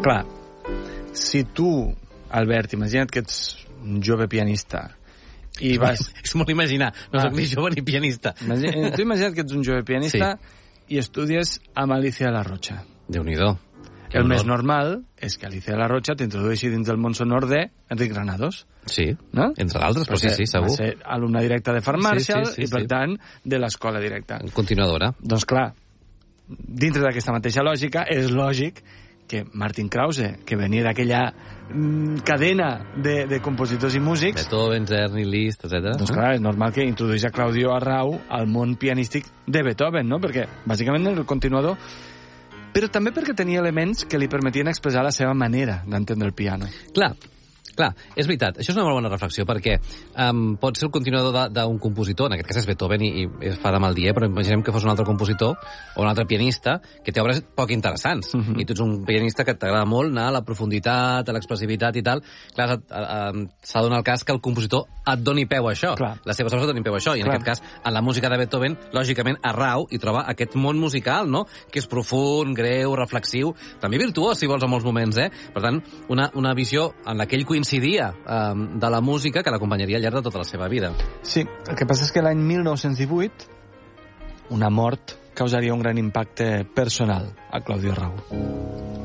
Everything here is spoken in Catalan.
Clar, si tu, Albert, imagina't que ets un jove pianista i vas... És molt imaginar, no soc ni jove ni pianista. Tu imagina't que ets un jove pianista i estudies amb Alicia de la Rocha. Déu-n'hi-do. El més normal és que Alicia de la Rocha t'introdueixi dins del món sonor d'Enric Granados. Sí, no? Entre d'altres, però sí, segur. Va ser alumne directe de Farm Marshall i, per tant, de l'escola directa. Continuadora. Doncs clar, dintre d'aquesta mateixa lògica, és lògic que Martin Krause, que venia d'aquella cadena de compositors i músics... Beethoven, Czerny, Liszt, etc. Doncs clar, és normal que introduís a Claudio Arrau al món pianístic de Beethoven, no? Perquè, bàsicament, era el continuador, però també perquè tenia elements que li permetien expressar la seva manera d'entendre el piano. Clar, és veritat. Això és una molt bona reflexió, perquè pot ser el continuador d'un compositor, en aquest cas és Beethoven i es fa de mal dir, però imaginem que fos un altre compositor o un altre pianista que té obres poc interessants. I tu ets un pianista que t'agrada molt anar a la profunditat, a l'expressivitat i tal. Clar, s'ha de donar el cas que el compositor et doni peu a això. Clar. Les seves obres et donin peu a això. I en aquest cas, en la música de Beethoven, lògicament, Arrau hi troba aquest món musical, no?, que és profund, greu, reflexiu, també virtuós, si vols, en molts moments, Per tant, una visió en la que ell coincidia de la música que l'acompanyaria al llarg de tota la seva vida. Sí, el que passa és que l'any 1918 una mort causaria un gran impacte personal a Claudio Arrau.